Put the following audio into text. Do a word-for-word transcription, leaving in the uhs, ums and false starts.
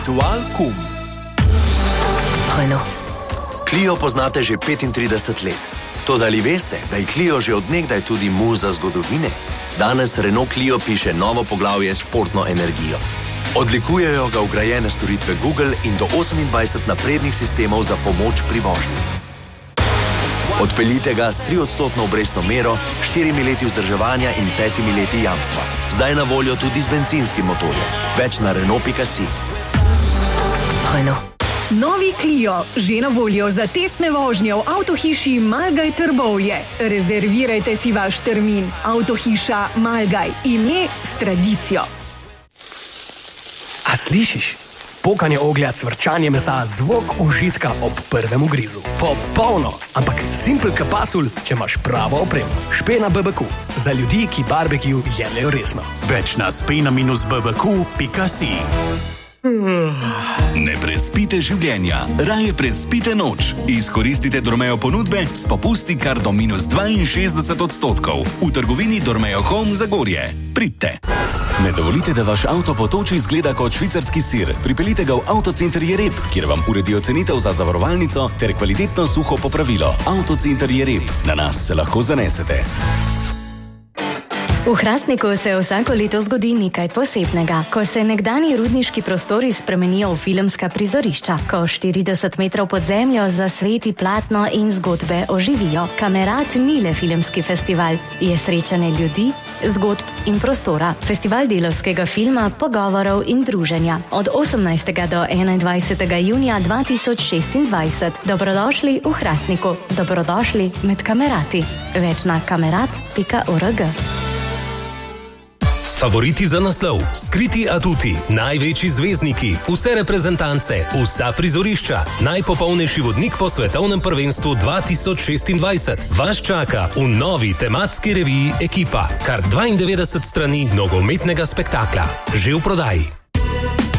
Dual-Kum. Renault. Clio poznate že petintrideset let. Toda ali veste, da je Clio že od nekdaj tudi muza zgodovine? Danes Renault Clio piše novo poglavje s športno energijo. Odlikujejo ga vgrajene storitve Google in do osemindvajset naprednih sistemov za pomoč pri vožnji. Odpeljite ga s triodstotno obrestno mero, štirimi leti vzdrževanja in petimi leti jamstva. Zdaj na voljo tudi z bencinskim motorjem. Več na Renault pika si. Renault. Novi Clio, že na voljo za testne vožnje v avtohiši Malgaj Trbovlje. Rezervirajte si vaš termin. Avtohiša Malgaj, ime s tradicijo. A slišiš? Pokanje oglja, cvrčanje mesa, zvok užitka ob prvem ugrizu. Popolno, ampak simpel kapasul, če imaš pravo opremo. Špena B B Q, za ljudi, ki barbecue jemljajo resno. Več na spena minus b b q pika si. Ne prespite življenja, raje prespite noč. Izkoristite Dormeo ponudbe s popusti kar do minus dvainšestdeset odstotkov. V trgovini Dormeo Home Zagorje. Pridite. Ne dovolite, da vaš avto po toči izgleda kot švicarski sir. Pripeljite ga v Avtocenter Jereb, kjer vam uredijo cenitev za zavarovalnico ter kvalitetno suho popravilo. Avtocenter Jereb. Na nas se lahko zanesete. V Hrastniku se vsako leto zgodi nekaj posebnega, ko se nekdanji rudniški prostori spremenijo v filmska prizorišča, ko štirideset metrov pod zemljo zasveti platno in zgodbe oživijo. Kamerat ni le filmski festival, je srečanje ljudi, zgodb in prostora. Festival delavskega filma, pogovorov in druženja. Od osemnajstega do enaindvajsetega junija dva tisoč šestindvajset. Dobrodošli v Hrastniku. Dobrodošli med kamerati. Več na kamerat pika org. Favoriti za naslov, skriti atuti, največji zvezdniki, vse reprezentance, vsa prizorišča, najpopolnejši vodnik po svetovnem prvenstvu dva tisoč šestindvajset. Vas čaka v novi tematski reviji Ekipa, kar dvaindevetdeset strani nogometnega spektakla. Že v prodaji.